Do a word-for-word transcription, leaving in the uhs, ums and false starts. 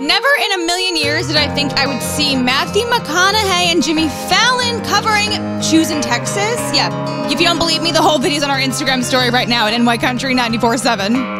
Never in a million years did I think I would see Matthew McConaughey and Jimmy Fallon covering Choosing Texas. Yeah, if you don't believe me, the whole video's on our Instagram story right now at N Y Country nine four seven.